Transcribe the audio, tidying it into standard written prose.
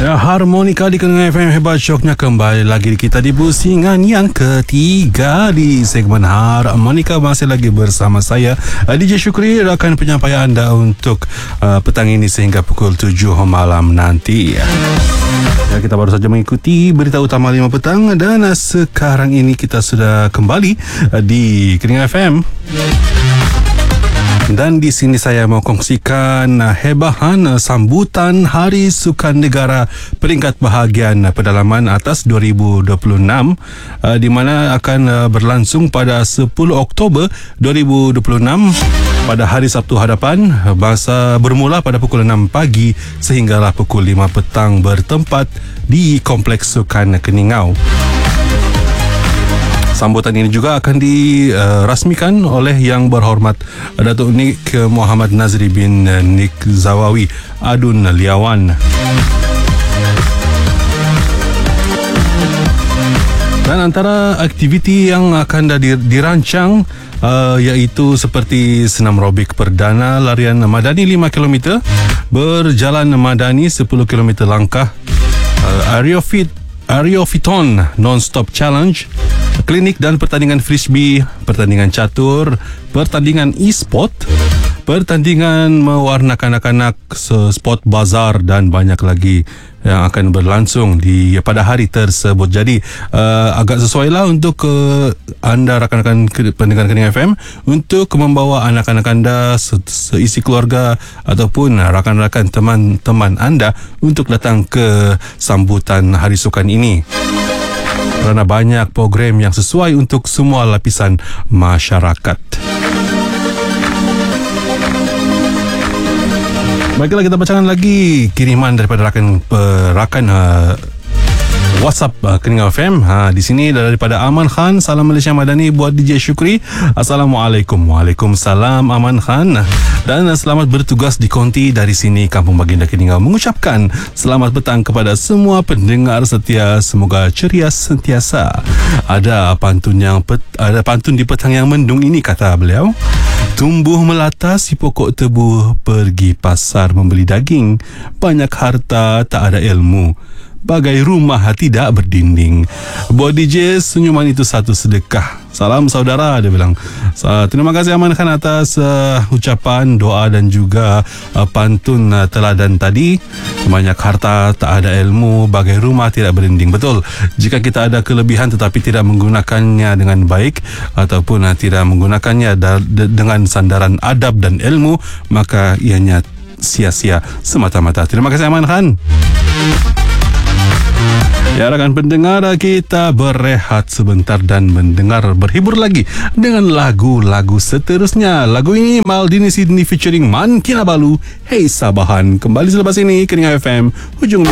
Ya, harmonika di Kenang FM hebat syoknya kembali lagi kita di pusingan yang ketiga di segmen harmonika. Masih lagi bersama saya DJ Syukri, rakan penyampaian anda untuk petang ini sehingga pukul 7 malam nanti. Ya, kita baru saja mengikuti berita utama 5 petang dan sekarang ini kita sudah kembali di Kenang FM. Dan di sini saya mau kongsikan hebahan sambutan Hari Sukan Negara peringkat bahagian pedalaman atas 2026 di mana akan berlangsung pada 10 Oktober 2026 pada hari Sabtu hadapan. Masa bermula pada pukul 6 pagi sehinggalah pukul 5 petang bertempat di Kompleks Sukan Keningau. Sambutan ini juga akan dirasmikan oleh Yang Berhormat Datuk Nik Muhammad Nazri bin Nik Zawawi Adun Liawan. Dan antara aktiviti yang akan dirancang iaitu seperti senam robik perdana, larian madani 5 km, berjalan madani 10 km langkah, Aerofitton Non-Stop Challenge, klinik dan pertandingan frisbee, pertandingan catur, pertandingan e-sport, pertandingan mewarnakan anak-anak, sport bazar dan banyak lagi yang akan berlangsung pada hari tersebut. Jadi agak sesuai lah untuk anda rakan-rakan pendengar Kenang FM untuk membawa anak-anak anda, seisi keluarga ataupun rakan-rakan teman-teman anda untuk datang ke sambutan Hari Sukan ini. Kerana banyak program yang sesuai untuk semua lapisan masyarakat. Baiklah, kita bacakan lagi kiriman daripada rakan WhatsApp Keningau FM. Di sini daripada Aman Khan. Salam Malaysia Madani buat DJ Syukri. Assalamualaikum. Waalaikumsalam Aman Khan. Dan selamat bertugas di konti dari sini Kampung Baginda Keningau mengucapkan selamat petang kepada semua pendengar setia. Semoga ceria sentiasa. Ada pantun di petang yang mendung ini, kata beliau. Tumbuh melata si pokok tebu, pergi pasar membeli daging, banyak harta tak ada ilmu, bagai rumah tidak berdinding. Buat DJ, senyuman itu satu sedekah. Salam saudara, dia bilang. Terima kasih Aman Khan atas ucapan, doa dan juga pantun teladan tadi. Banyak harta tak ada ilmu, bagai rumah tidak berdinding. Betul, jika kita ada kelebihan tetapi tidak menggunakannya dengan baik ataupun tidak menggunakannya dengan sandaran adab dan ilmu, maka ianya sia-sia semata-mata. Terima kasih Aman Khan. Ya, rakan pendengar, kita berehat sebentar dan berhibur lagi dengan lagu-lagu seterusnya. Lagu ini Maldini Sydney featuring Man Kinabalu, Hey Sabahan. Kembali selepas ini Keningau FM hujung.